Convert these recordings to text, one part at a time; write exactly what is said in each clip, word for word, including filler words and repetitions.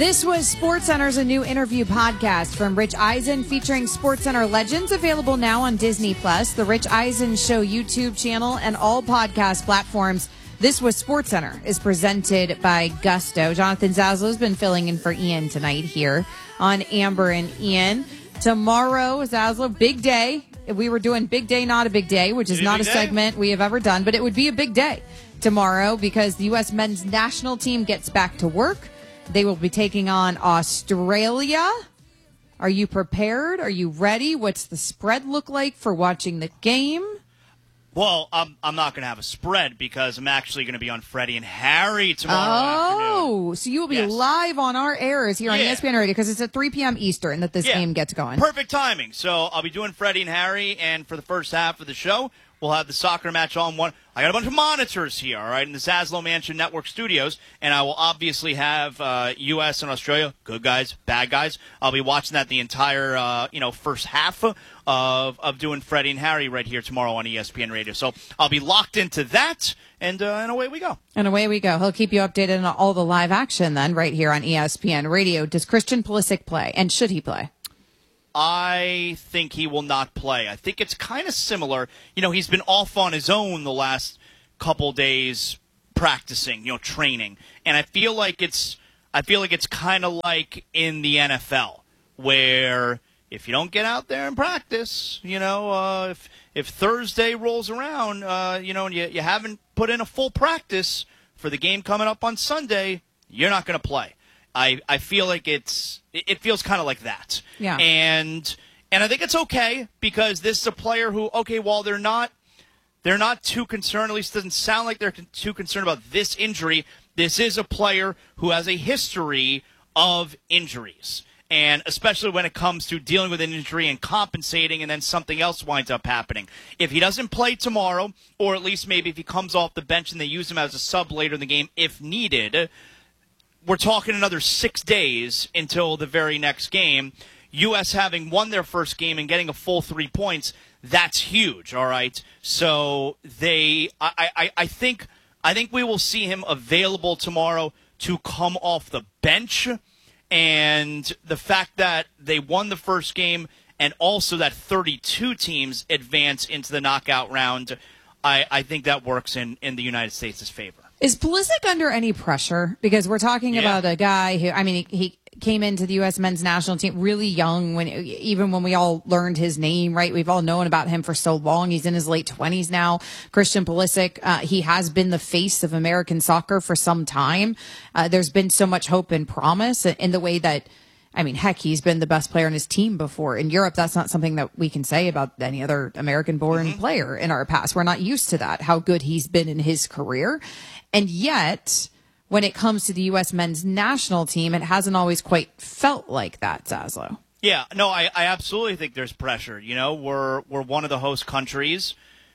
This was SportsCenter's a new interview podcast from Rich Eisen featuring SportsCenter legends, available now on Disney Plus, the Rich Eisen Show YouTube channel, and all podcast platforms. This was SportsCenter is presented by Gusto. Jonathan Zaslow has been filling in for Ian tonight here on Amber and Ian. Tomorrow, Zaslow, big day. We were doing Big Day, Not a Big Day, which is not a segment we have ever done, but it would be a big day tomorrow because the U S men's national team gets back to work. They will be taking on Australia. Are you prepared? Are you ready? What's the spread look like for watching the game? Well, I'm I'm not going to have a spread because I'm actually going to be on Freddie and Harry tomorrow Oh, afternoon. so you will be Yes. live on our airs here on Yeah. E S P N Radio because it's at three p.m. Eastern that this Yeah. game gets going. Perfect timing. So I'll be doing Freddie and Harry, and for the first half of the show, we'll have the soccer match on one. I got a bunch of monitors here, all right, in the Zaslow Mansion Network studios, and I will obviously have uh, U S and Australia, good guys, bad guys. I'll be watching that the entire, uh, you know, first half of of doing Freddie and Harry right here tomorrow on E S P N Radio. So I'll be locked into that, and, uh, and away we go. And away we go. He'll keep you updated on all the live action then right here on E S P N Radio. Does Christian Pulisic play, and should he play? I think he will not play. I think it's kind of similar. You know, he's been off on his own the last couple days practicing, you know, training. And I feel like it's I feel like it's kind of like in the N F L where if you don't get out there and practice, you know, uh, if if Thursday rolls around, uh, you know, and you, you haven't put in a full practice for the game coming up on Sunday, you're not going to play. I, I feel like it's it feels kind of like that. Yeah. And and I think it's okay because this is a player who, okay, while they're not they're not too concerned, at least it doesn't sound like they're too concerned about this injury. This is a player who has a history of injuries. And especially when it comes to dealing with an injury and compensating and then something else winds up happening. If he doesn't play tomorrow, or at least maybe if he comes off the bench and they use him as a sub later in the game if needed, we're talking another six days until the very next game. U S having won their first game and getting a full three points, that's huge, all right? So they, I, I, I think I think we will see him available tomorrow to come off the bench. And the fact that they won the first game and also that thirty-two teams advance into the knockout round, I, I think that works in, in the United States' favor. Is Pulisic under any pressure? Because we're talking Yeah. about a guy who, I mean, he, he came into the U S men's national team really young, when even when we all learned his name, right? We've all known about him for so long. He's in his late twenties now. Christian Pulisic, uh, he has been the face of American soccer for some time. Uh, there's been so much hope and promise in the way that, I mean, heck, he's been the best player on his team before. In Europe, that's not something that we can say about any other American-born Mm-hmm. player in our past. We're not used to that, how good he's been in his career. And yet, when it comes to the U S men's national team, it hasn't always quite felt like that, Zaslow. Yeah, no, I, I absolutely think there's pressure. You know, we're we're one of the host countries,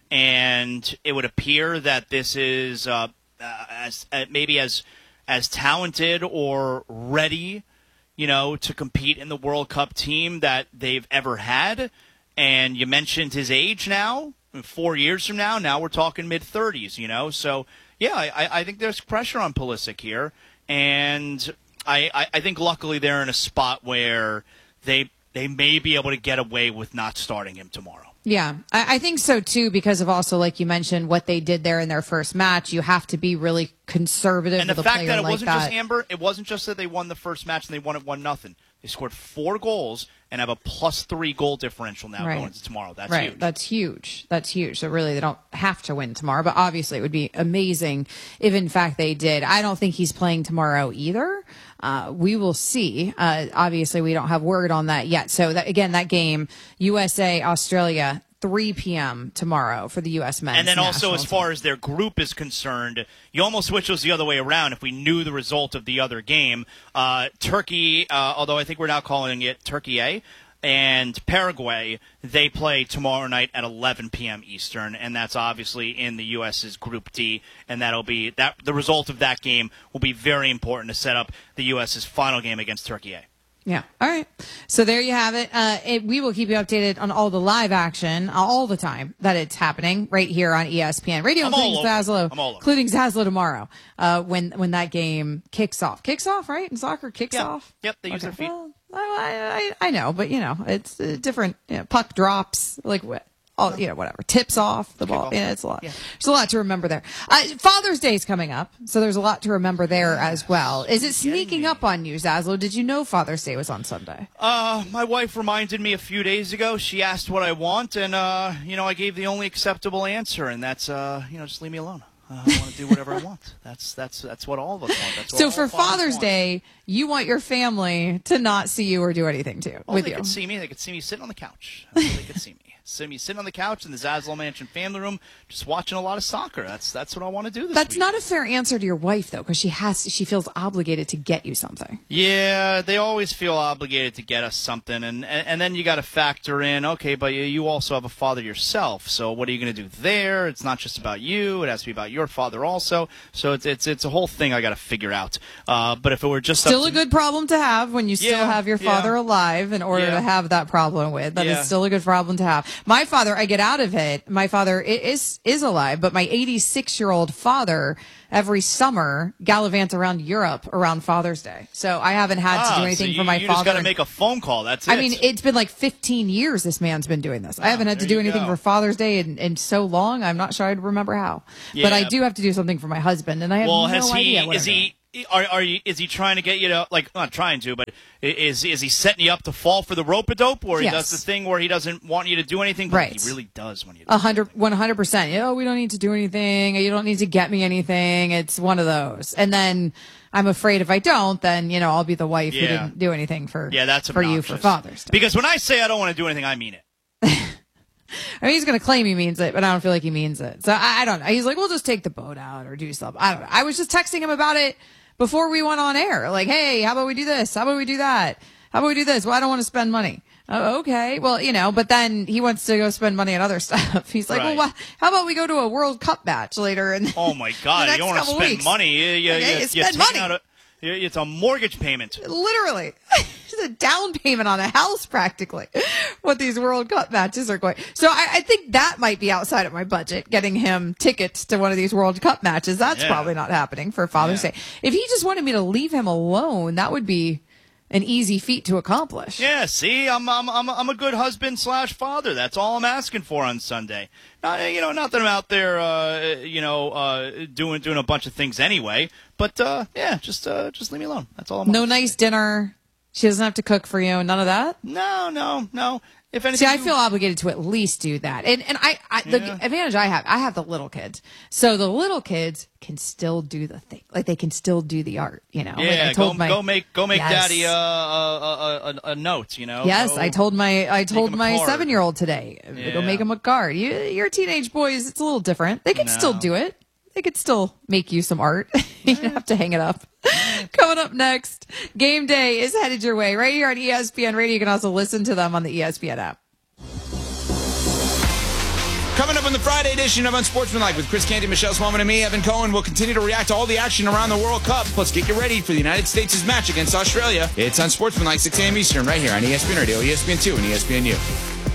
and it would appear that this is uh, uh, as uh, maybe as as talented or ready, you know, to compete in the World Cup team that they've ever had. And you mentioned his age now. Four years from now, now we're talking mid-thirties, you know. So, yeah, I, I think there's pressure on Pulisic here. And I, I, I think luckily they're in a spot where they they may be able to get away with not starting him tomorrow. Yeah, I, I think so, too, because of also, like you mentioned, what they did there in their first match. You have to be really conservative And the with a fact player that it like wasn't that. just Amber, it wasn't just that they won the first match and they won it one nothing. They scored four goals and have a plus three goal differential now Right. going into tomorrow. That's right. huge. That's huge. That's huge. So really, they don't have to win tomorrow, but obviously it would be amazing if, in fact, they did. I don't think he's playing tomorrow either. Uh, we will see. Uh, obviously, we don't have word on that yet. So that, again, that game, U S A, Australia, three p.m. tomorrow for the U S men's And then also, national as team. far as their group is concerned, you almost wish it was the other way around if we knew the result of the other game. Uh, Turkey, uh, although I think we're now calling it Turkey A, and Paraguay, they play tomorrow night at eleven p.m. Eastern, and that's obviously in the U S's Group D, and that'll be that. The result of that game will be very important to set up the U S's final game against Turkey A. Yeah. All right. So there you have it. Uh, it. We will keep you updated on all the live action all the time that it's happening right here on E S P N Radio, I'm including all over. Zaslow, I'm all over. including Zaslow tomorrow, uh, when, when that game kicks off. Kicks off, right? In soccer, kicks Yeah. off? Yep, they use Okay. their feet. Well, I, I, I know, but, you know, it's uh, different. You know, puck drops, like what? All, you know, whatever. Tips off the ball. off. Yeah, it's a lot. Yeah. There's a lot to remember there. Uh, Father's Day is coming up, so there's a lot to remember there as well. Is it sneaking me. up on you, Zaslow? Did you know Father's Day was on Sunday? Uh, my wife reminded me a few days ago. She asked what I want, and, uh, you know, I gave the only acceptable answer, and that's, uh, you know, just leave me alone. Uh, I want to do whatever I want. That's that's that's what all of us want. That's what So all for fathers Father's want. Day, you want your family to not see you or do anything to Oh, with they you. could see me. They could see me sitting on the couch. That's where they could see me. See me sitting on the couch in the Zaslow Mansion family room, just watching a lot of soccer. That's that's what I want to do this That's week. not a fair answer to your wife, though, because she has she feels obligated to get you something. Yeah, they always feel obligated to get us something, and and, and then you got to factor in, okay, but you, you also have a father yourself. So what are you going to do there? It's not just about you; it has to be about your father also. So it's it's it's a whole thing I got to figure out. Uh, but if it were just Still up a to, good problem to have when you still Yeah, have your yeah. father alive in order Yeah. to have that problem with. That is Yeah. still a good problem to have. My father, I get out of it. My father i- is is alive, but my eighty-six year old father every summer gallivants around Europe around Father's Day. So I haven't had ah, to do anything so you, for my you father. just got to make a phone call. That's it. I mean, it's been like fifteen years this man's been doing this. I haven't had to there do you anything go. for Father's Day in, in so long. I'm not sure I'd remember how. But Yeah. I do have to do something for my husband, and I have well, no has he? idea what Is I'm he? Are, are you? Is he trying to get you to like? Not trying to, but is is he setting you up to fall for the rope-a-dope, or he Yes. does the thing where he doesn't want you to do anything, but Right. he really does want you to. A hundred, one hundred percent. You know, we don't need to do anything. You don't need to get me anything. It's one of those. And then I'm afraid if I don't, then, you know, I'll be the wife who Yeah. didn't do anything for, Yeah, that's for you for obnoxious. Father's Day. Because when I say I don't want to do anything, I mean it. I mean, he's going to claim he means it, but I don't feel like he means it. So I, I don't know. He's like, we'll just take the boat out or do something. I don't know. I was just texting him about it before we went on air. Like, hey, how about we do this? How about we do that? How about we do this? Well, I don't want to spend money. Oh, okay. Well, you know, but then he wants to go spend money on other stuff. He's like, Right. well, wha- how about we go to a World Cup match later? And Oh my God! The you don't next want to couple spend weeks. money. You, you, Okay, you, you you're spend taking money. out a- you- it's a mortgage payment. literally, it's a down payment on a house practically. What these World Cup matches are going. So I, I think that might be outside of my budget. Getting him tickets to one of these World Cup matches. That's Yeah. probably not happening for Father's Yeah. Day. If he just wanted me to leave him alone, that would be an easy feat to accomplish. Yeah, see, I'm I'm I'm I'm a good husband slash father. That's all I'm asking for on Sunday. Not you know, not that I'm out there, uh, you know, uh, doing doing a bunch of things anyway. But uh, yeah, just uh, just leave me alone. That's all I'm. No asking. nice dinner. She doesn't have to cook for you. None of that. No, no, no. If anything, See, I you- feel obligated to at least do that. And and I, I the Yeah. advantage I have, I have the little kids. So the little kids can still do the thing. Like they can still do the art, you know. Like Yeah, I told go my, go make go make Yes. daddy a a, a, a, a note. You know. Yes, Go- I told my I told him a my card. seven year old today. Go Yeah. make him a card. You, your teenage boys, it's a little different. They can still No. do it. They could still make you some art. You don't have to hang it up. Coming up next, Game Day is headed your way right here on E S P N Radio. You can also listen to them on the E S P N app. Coming up on the Friday edition of Unsportsmanlike with Chris Canty, Michelle Swalman, and me, Evan Cohen, we'll continue to react to all the action around the World Cup. Plus, get you ready for the United States' match against Australia. It's Unsportsmanlike, six a.m. Eastern, right here on E S P N Radio, E S P N two, and E S P N U.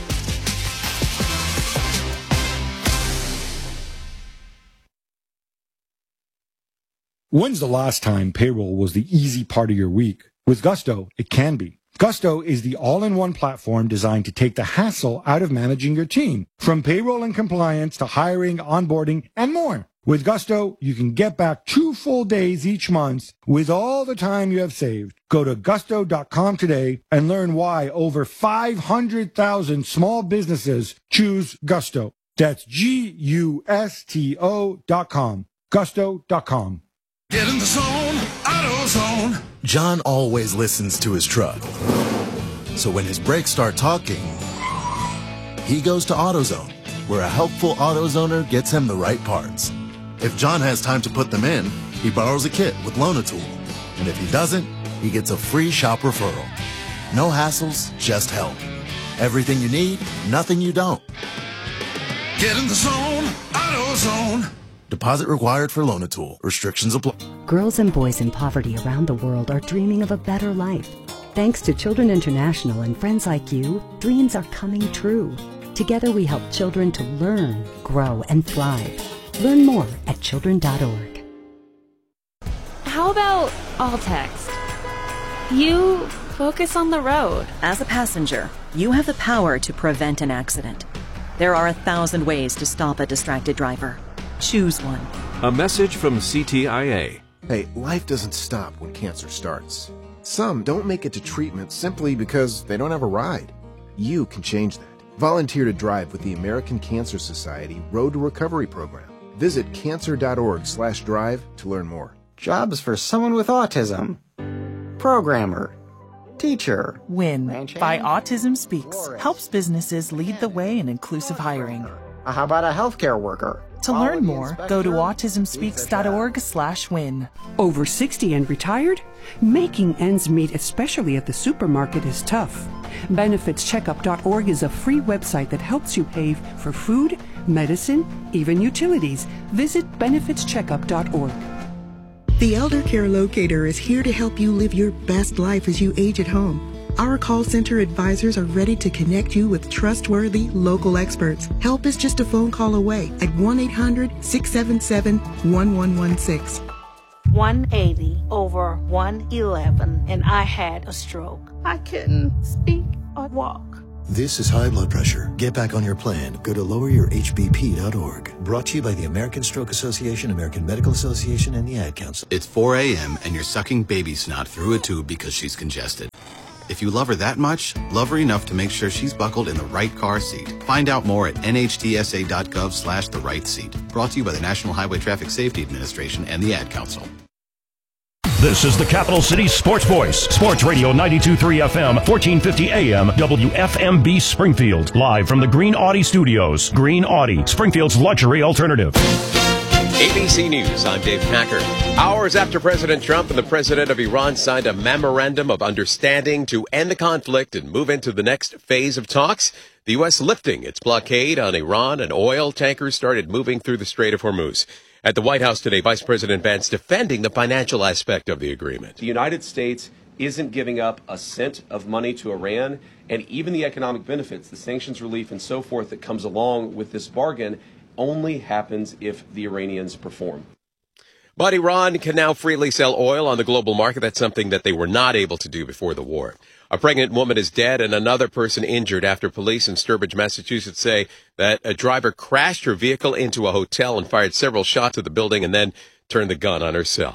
When's the last time payroll was the easy part of your week? With Gusto, it can be. Gusto is the all-in-one platform designed to take the hassle out of managing your team, from payroll and compliance to hiring, onboarding, and more. With Gusto, you can get back two full days each month with all the time you have saved. Go to gusto dot com today and learn why over five hundred thousand small businesses choose Gusto. That's G U S T O dot com. gusto dot com. Get in the zone, AutoZone. John always listens to his truck. So when his brakes start talking, he goes to AutoZone, where a helpful AutoZoner gets him the right parts. If John has time to put them in, he borrows a kit with Loan-A-Tool. And if he doesn't, he gets a free shop referral. No hassles, just help. Everything you need, nothing you don't. Get in the zone, AutoZone. Deposit required for Loan-A-Tool. Restrictions apply. Girls and boys in poverty around the world are dreaming of a better life. Thanks to Children International and friends like you, dreams are coming true. Together we help children to learn, grow, and thrive. Learn more at children dot org. How about all text? You focus on the road. As a passenger, you have the power to prevent an accident. There are a thousand ways to stop a distracted driver. Choose one. A message from C T I A. Hey, life doesn't stop when cancer starts. Some don't make it to treatment simply because they don't have a ride. You can change that. Volunteer to drive with the American Cancer Society Road to Recovery program. Visit cancer dot org slash drive to learn more. Jobs for someone with autism. Programmer. Teacher. WIN by Autism Speaks helps businesses lead the way in inclusive hiring. How about a healthcare worker? To learn more, go to autism speaks dot org slash win. Over sixty and retired? Making ends meet, especially at the supermarket, is tough. benefits checkup dot org is a free website that helps you pay for food, medicine, even utilities. Visit benefits checkup dot org. The Elder Care Locator is here to help you live your best life as you age at home. Our call center advisors are ready to connect you with trustworthy local experts. Help is just a phone call away at one eight hundred, six seven seven, one one one six. one eighty over one eleven, and I had a stroke. I couldn't speak or walk. This is high blood pressure. Get back on your plan. Go to lower your H B P dot org. Brought to you by the American Stroke Association, American Medical Association, and the Ad Council. It's four a.m. and you're sucking baby snot through a tube because she's congested. If you love her that much, love her enough to make sure she's buckled in the right car seat. Find out more at N H T S A dot gov slash the right seat. Brought to you by the National Highway Traffic Safety Administration and the Ad Council. This is the Capital City Sports Voice, Sports Radio ninety-two point three F M, fourteen fifty A M, W F M B Springfield. Live from the Green Audi Studios. Green Audi, Springfield's luxury alternative. A B C News, I'm Dave Packer. Hours after President Trump and the president of Iran signed a memorandum of understanding to end the conflict and move into the next phase of talks, the U S lifting its blockade on Iran and oil tankers started moving through the Strait of Hormuz. At the White House today, Vice President Vance defending the financial aspect of the agreement. The United States isn't giving up a cent of money to Iran, and even the economic benefits, the sanctions relief and so forth that comes along with this bargain only happens if the Iranians perform. But Iran can now freely sell oil on the global market. That's something that they were not able to do before the war. A pregnant woman is dead and another person injured after police in Sturbridge, Massachusetts say that a driver crashed her vehicle into a hotel and fired several shots at the building and then turned the gun on herself.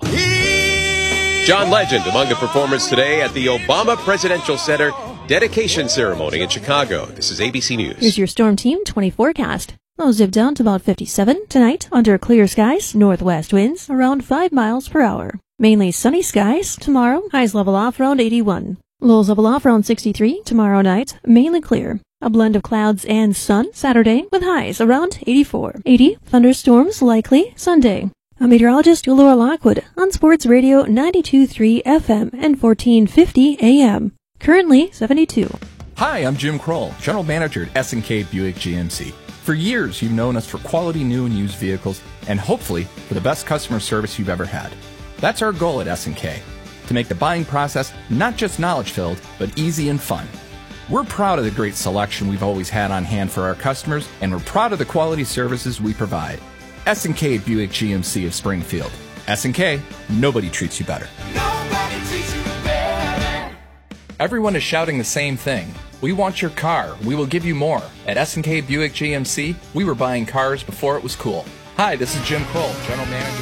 John Legend among the performers today at the Obama Presidential Center dedication ceremony in Chicago. This is A B C News. Here's your Storm Team twenty forecast. Lows zip down to about fifty-seven. Tonight, under clear skies, northwest winds around five miles per hour. Mainly sunny skies. Tomorrow, highs level off around eighty-one. Lows level off around sixty-three. Tomorrow night, mainly clear. A blend of clouds and sun Saturday with highs around eighty-four. eighty. Thunderstorms likely Sunday. A meteorologist, Laura Lockwood, on Sports Radio ninety-two point three F M and fourteen fifty A M. Currently seventy-two. Hi, I'm Jim Kroll, General Manager at S and K Buick G M C. For years, you've known us for quality new and used vehicles, and hopefully for the best customer service you've ever had. That's our goal at S and K, to make the buying process not just knowledge-filled, but easy and fun. We're proud of the great selection we've always had on hand for our customers, and we're proud of the quality services we provide. S and K Buick G M C of Springfield. S and K, nobody treats you better. Nobody treats you better. Everyone is shouting the same thing. We want your car. We will give you more. At S and K Buick G M C, we were buying cars before it was cool. Hi, this is Jim Kroll, General Manager